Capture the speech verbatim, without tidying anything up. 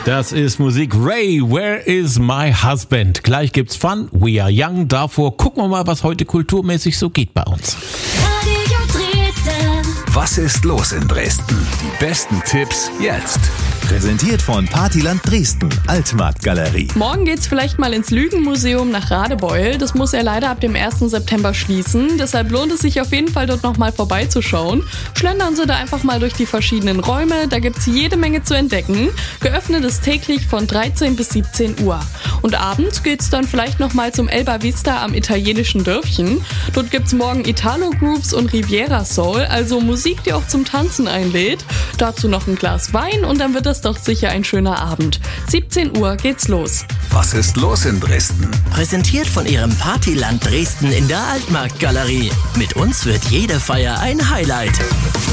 Das ist Musik. Ray, Where is my husband? Gleich gibt's Fun. We are young. Davor gucken wir mal, was heute kulturmäßig so geht bei uns. Was ist los in Dresden? Die besten Tipps jetzt. Präsentiert von Partyland Dresden, Altmarktgalerie. Morgen geht's vielleicht mal ins Lügenmuseum nach Radebeul. Das muss ja leider ab dem ersten September schließen. Deshalb lohnt es sich auf jeden Fall, dort nochmal vorbeizuschauen. Schlendern Sie da einfach mal durch die verschiedenen Räume. Da gibt's jede Menge zu entdecken. Geöffnet ist täglich von dreizehn bis siebzehn Uhr. Und abends geht's dann vielleicht nochmal zum Elba Vista am italienischen Dörfchen. Dort gibt's morgen Italo-Groups und Riviera Soul, also Musik, die auch zum Tanzen einlädt. Dazu noch ein Glas Wein und dann wird das doch sicher ein schöner Abend. siebzehn Uhr geht's los. Was ist los in Dresden? Präsentiert von Ihrem Partyland Dresden in der Altmarktgalerie. Mit uns wird jede Feier ein Highlight.